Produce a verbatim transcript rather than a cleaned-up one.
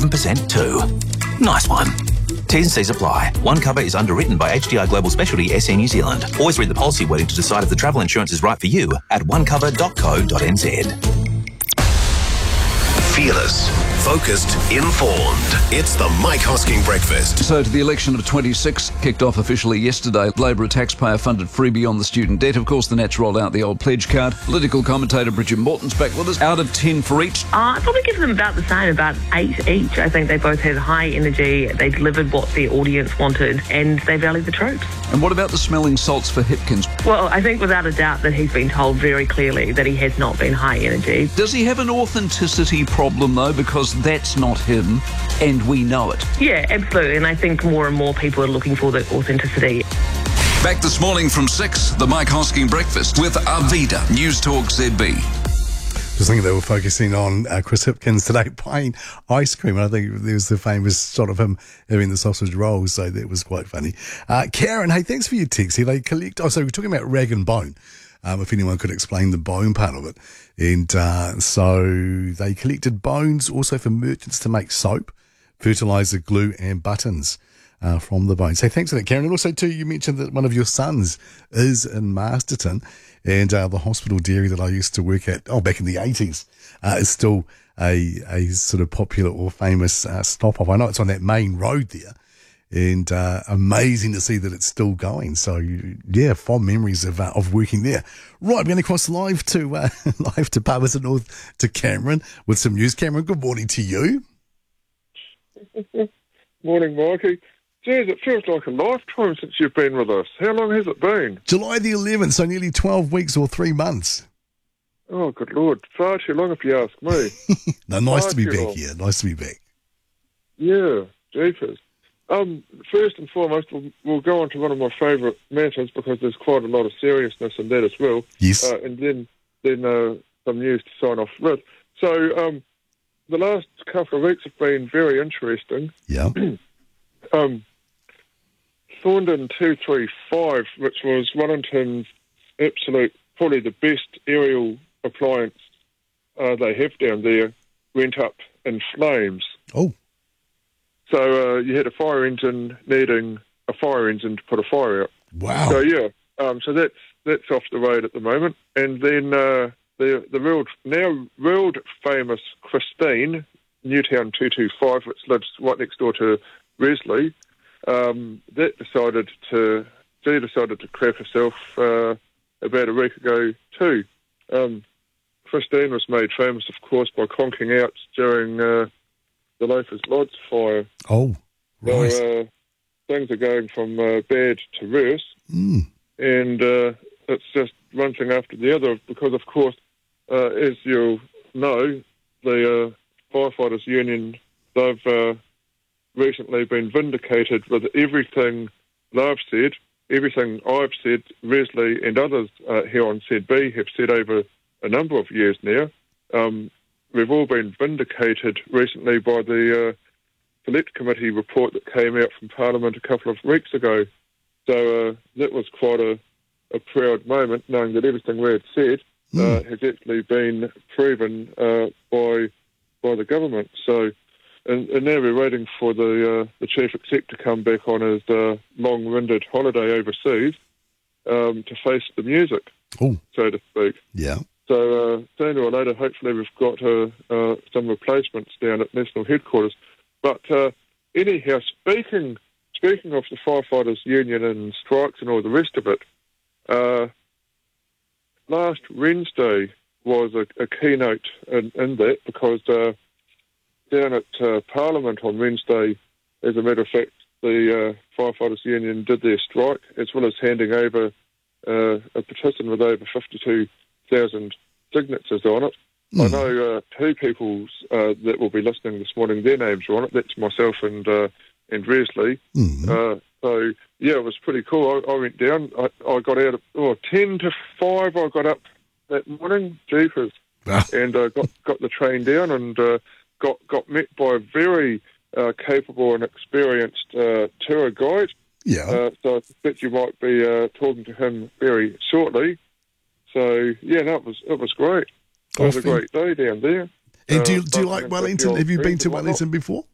seven percent too. Nice one. T's and C's apply. One Cover is underwritten by H D I Global Specialty S E New Zealand. Always read the policy wording to decide if the travel insurance is right for you at one cover dot co dot n z. Fearless, focused, informed. It's the Mike Hosking Breakfast. So to the election of twenty-six kicked off officially yesterday. Labor, a taxpayer-funded freebie on the student debt. Of course, the Nats rolled out the old pledge card. Political commentator Bridget Morton's back with us. Out of ten for each. Uh, I'd probably give them about the same, about eight each. I think they both had high energy. They delivered what the audience wanted, and they valued the troops. And what about the smelling salts for Hipkins? Well, I think without a doubt that he's been told very clearly that he has not been high energy. Does he have an authenticity problem, though? Because that's not him, and we know it. Yeah, absolutely. And I think more and more people are looking for the authenticity. Back this morning from six, the Mike Hosking Breakfast with Arvida, News Talk Z B. Just thinking they were focusing on uh, Chris Hipkins today buying ice cream. And I think there was the famous shot of him having the sausage rolls, so that was quite funny. Uh, Karen, hey, thanks for your text. They collect. Oh, so we're talking about rag and bone. Um, if anyone could explain the bone part of it. And uh, so they collected bones also for merchants to make soap, fertiliser, glue and buttons uh, from the bones. So thanks for that, Karen. And also, too, you mentioned that one of your sons is in Masterton, and uh, the hospital dairy that I used to work at, oh, back in the eighties, uh, is still a, a sort of popular or famous uh, stop-off. I know it's on that main road there. And uh, amazing to see that it's still going. So, yeah, fond memories of uh, of working there. Right, we're going to cross live to uh, live to Palmerston North to Cameron with some news. Cameron, good morning to you. Morning, Mikey. Geez, it feels like a lifetime since you've been with us. How long has it been? July the eleventh, so nearly twelve weeks or three months. Oh, good Lord. Far too long if you ask me. No, nice Far to be too back long. here. Nice to be back. Yeah, jeepers. Um, first and foremost, we'll, we'll go on to one of my favourite matters because there's quite a lot of seriousness in that as well. Yes. Uh, and then then uh, some news to sign off with. So um, the last couple of weeks have been very interesting. Yeah. um, Thorndon two three five, which was Wellington's absolute, probably the best aerial appliance uh, they have down there, went up in flames. Oh. So uh, you had a fire engine needing a fire engine to put a fire out. Wow. So yeah, um, so that's that's off the road at the moment. And then uh, the the world now world famous Christine Newtown two two five, which lives right next door to Resley, um, that decided to she decided to crap herself uh, about a week ago too. Um, Christine was made famous, of course, by conking out during Uh, the Loafers Lodge fire. Oh, right. So, uh, things are going from uh, bad to worse, Mm. and uh, it's just one thing after the other because, of course, uh, as you know, the uh, Firefighters Union, they've uh, recently been vindicated with everything they've said, everything I've said, Resley and others uh, here on Z B have said over a number of years now. Um, We've all been vindicated recently by the uh, Select Committee report that came out from Parliament a couple of weeks ago. So uh, that was quite a, a proud moment, knowing that everything we had said uh, Mm. has actually been proven uh, by by the government. So, and, and now we're waiting for the uh, the chief exec to come back on his uh, long-winded holiday overseas um, to face the music, Oh, so to speak. yeah. So uh, sooner or later, hopefully, we've got uh, uh, some replacements down at National Headquarters. But uh, anyhow, speaking speaking of the Firefighters Union and strikes and all the rest of it, uh, last Wednesday was a, a keynote in, in that because uh, down at uh, Parliament on Wednesday, as a matter of fact, the uh, Firefighters Union did their strike, as well as handing over uh, a petition with over fifty-two thousand signatures on it. Mm. I know uh, two people uh, that will be listening this morning, their names are on it. That's myself and uh, and Resley. Mm. Uh, so, yeah, it was pretty cool. I, I went down. I, I got out at oh, ten to five. I got up that morning, jeepers, Ah. and uh, got, got the train down and uh, got, got met by a very uh, capable and experienced uh, tour guide. Yeah. Uh, so I suspect you might be uh, talking to him very shortly. So, yeah, no, it was it was great. It was Oh, a great day down there. And Uh, do you, do you bumping like into Wellington? the Have you old been friends to and whatnot. Wellington before?